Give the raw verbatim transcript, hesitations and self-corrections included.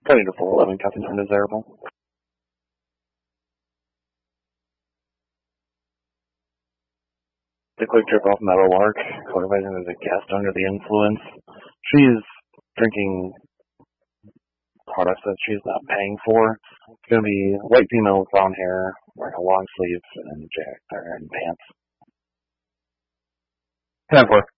twenty to four eleven, Captain Undesirable. The quick trip off Meadowlark. Clairvision is a guest under the influence. She is drinking products that she's not paying for. It's going to be white female with brown hair, wearing a long sleeve and, jacket, and pants. ten four.